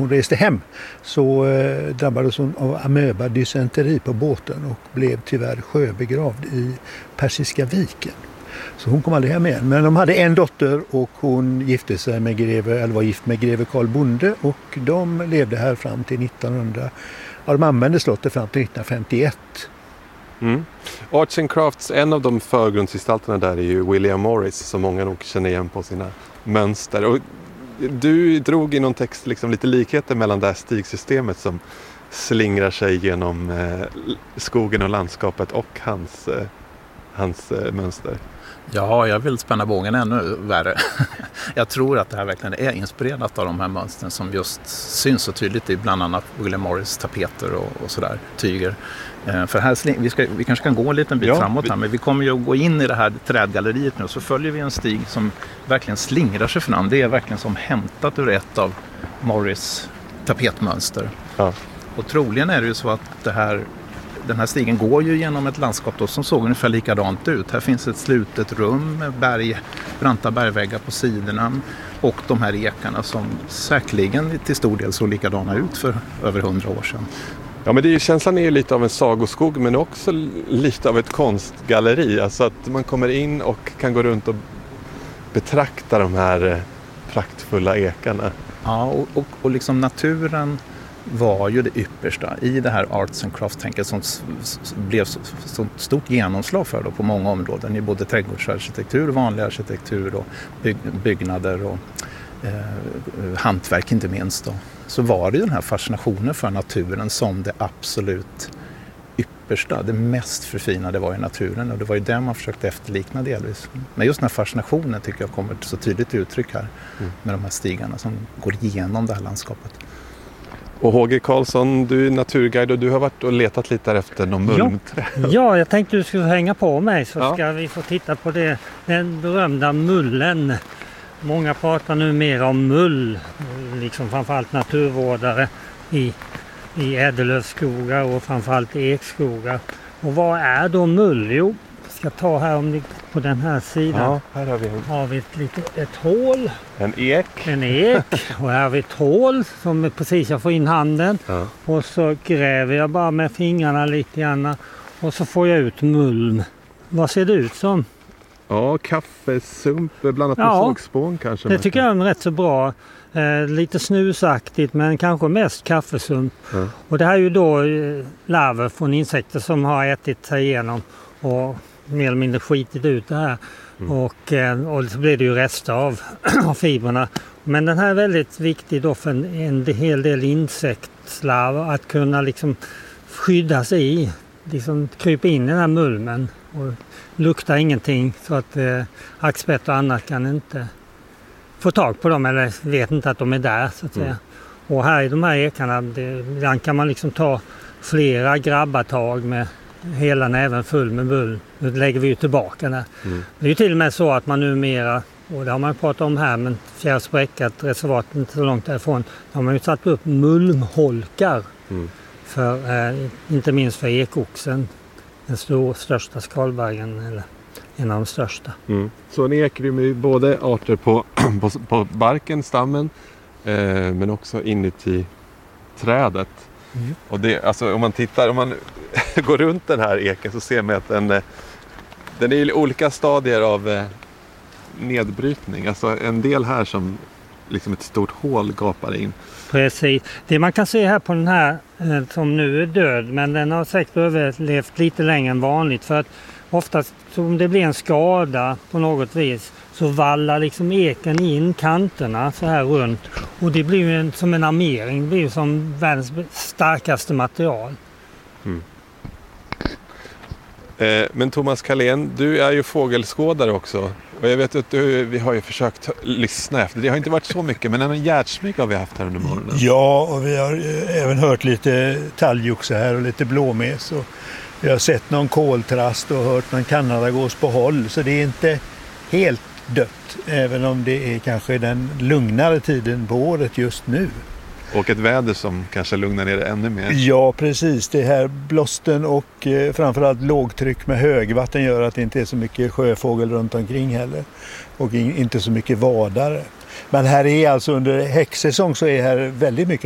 hon reste hem så drabbades hon av amöba dysenteri på båten och blev tyvärr sjöbegravd i Persiska viken. Så hon kom aldrig hem igen. Men de hade en dotter och hon gifte sig med var gift med greve Karl Bonde och de levde här fram till 1900. Ja, de använde slottet fram till 1951. Mm. Arts and Crafts, en av de förgrundsgestalterna där är ju William Morris som många nog känner igen på sina mönster. Och du drog i någon text liksom lite likheter mellan det här stigsystemet som slingrar sig genom skogen och landskapet och hans mönster. Ja, jag vill spänna bågen ännu värre. Jag tror att det här verkligen är inspirerat av de här mönstren som just syns så tydligt i bland annat William Morris tapeter och sådär, tyger. För här, vi kanske kan gå en liten bit framåt här, men vi kommer ju att gå in i det här trädgalleriet nu, så följer vi en stig som verkligen slingrar sig fram. Det är verkligen som hämtat ur ett av Morris tapetmönster. Ja. Och troligen är det ju så att den här stigen går ju genom ett landskap då som såg ungefär likadant ut. Här finns ett slutet rum med branta bergväggar på sidorna och de här ekarna som säkerligen till stor del såg likadana ut för över 100 år sedan. Ja, men känslan är ju lite av en sagoskog men också lite av ett konstgalleri. Alltså att man kommer in och kan gå runt och betrakta de här praktfulla ekarna. Ja, och liksom naturen var ju det yppersta i det här arts and crafts-tänket som blev så stort genomslag för då på många områden i både trädgårdsarkitektur, vanlig arkitektur och byggnader och hantverk inte minst då. Så var det ju den här fascinationen för naturen som det absolut yppersta, det mest förfinade var ju naturen och det var ju det man försökte efterlikna delvis. Men just den här fascinationen tycker jag kommer så tydligt till uttryck här med de här stigarna som går igenom det här landskapet. Och H.G. Karlsson, du är naturguide och du har varit och letat lite efter någon mulmträd. Ja, jag tänkte du skulle hänga på mig så ska vi få titta på den berömda mullen. Många pratar nu mer om mull, liksom framförallt naturvårdare i ädellövskogar och framförallt i ekskogar. Och vad är då mull? Jo, jag ska ta här på den här sidan. Ja, här har vi ett hål. En ek. Och här har vi ett hål som precis jag får in handen. Ja. Och så gräver jag bara med fingrarna lite grann och så får jag ut mulm. Vad ser det ut som? Ja, kaffesump blandat med sågspån kanske. Det tycker jag är rätt så bra. Lite snusaktigt men kanske mest kaffesump. Mm. Och det här är ju då larver från insekter som har ätit sig igenom och mer eller mindre skitit ut det här. Mm. Och så blir det ju rester av fibrerna. Men den här är väldigt viktig då för en hel del insektslarver att kunna liksom skydda sig i. Liksom krypa in i den här mulmen och luktar ingenting så att hackspett och annat kan inte få tag på dem eller vet inte att de är där så att säga. Och här i de här ekarna ibland kan man liksom ta flera grabbatag med hela näven full med mull. Nu lägger vi ju tillbaka där. Det är ju till och med så att man numera, och det har man pratat om här, men Fjärsbräckat reservat inte så långt därifrån, har man ju satt upp mulmholkar för, inte minst för ekoxen, den största skalbaggen eller en av de största. Så en ek rymmer ju både arter på barken, stammen, men också inuti trädet. Och det, alltså, om man går runt den här eken så ser man att den är i olika stadier av nedbrytning. Alltså en del här som liksom ett stort hål gapar in. Precis. Det man kan se här på den här som nu är död, men den har säkert överlevt lite längre än vanligt för att oftast om det blir en skada på något vis så vallar liksom eken in kanterna så här runt och det blir ju som en armering, det blir ju som världens starkaste material. Men Thomas Carlén, du är ju fågelskådare också. Och jag vet att vi har ju försökt lyssna efter. Det har inte varit så mycket, men en gärdsmyg har vi haft här under morgonen. Ja, och vi har även hört lite talgoxe här och lite blåmes. Och vi har sett någon koltrast och hört någon kanadagås på håll. Så det är inte helt dött, även om det är kanske den lugnare tiden på året just nu. Och ett väder som kanske lugnar ner det ännu mer. Ja, precis. Det här blåsten och framförallt lågtryck med högvatten gör att det inte är så mycket sjöfågel runt omkring heller. Och inte så mycket vadare. Men här är alltså under häcksäsong så är här väldigt mycket